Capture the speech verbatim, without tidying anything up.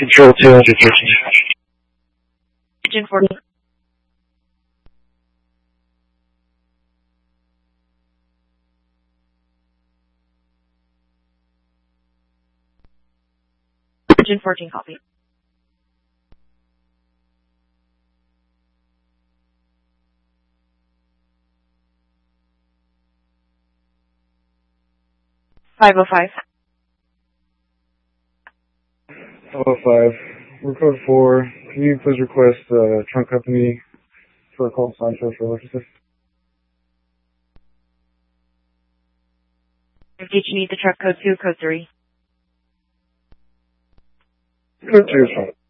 Control two hundred thirteen. Engine fourteen. Engine fourteen, copy. five oh five. five oh five. We're code four. Can you please request uh, trunk company for a call Sancho for electricity? Did you need the truck code two, code three? Code two is fine.